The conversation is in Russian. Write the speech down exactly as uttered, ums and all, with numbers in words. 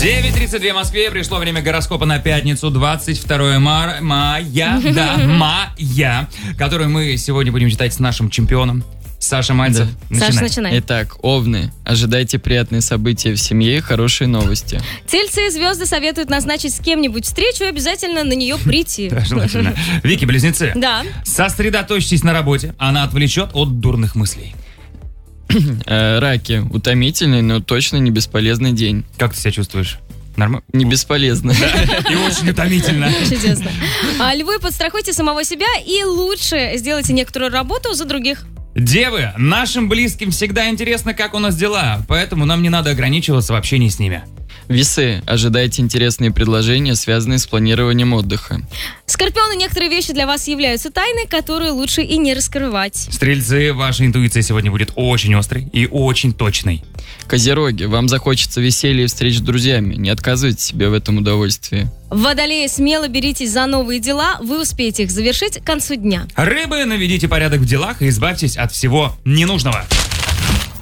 девять тридцать два в Москве. Пришло время гороскопа на пятницу, двадцать второе мая, да, мая, который мы сегодня будем читать с нашим чемпионом. Саша Мальцев. Да. Саша, начинай. Итак, овны. Ожидайте приятные события в семье и хорошие новости. Тельцы и звезды советуют назначить с кем-нибудь встречу и обязательно на нее прийти. Желательно. Вики, близнецы. Да. Сосредоточьтесь на работе. Она отвлечет от дурных мыслей. Раки. Утомительный, но точно не бесполезный день. Как ты себя чувствуешь? Нормально? Не бесполезно. И очень утомительно. Чудесно. А, львы, подстрахуйте самого себя и лучше сделайте некоторую работу за других. Девы, нашим близким всегда интересно, как у нас дела, поэтому нам не надо ограничиваться в общении с ними. Весы. Ожидайте интересные предложения, связанные с планированием отдыха. Скорпионы, некоторые вещи для вас являются тайной, которые лучше и не раскрывать. Стрельцы, ваша интуиция сегодня будет очень острой и очень точной. Козероги, вам захочется веселья и встреч с друзьями. Не отказывайте себе в этом удовольствии. Водолеи, смело беритесь за новые дела, вы успеете их завершить к концу дня. Рыбы, наведите порядок в делах и избавьтесь от всего ненужного.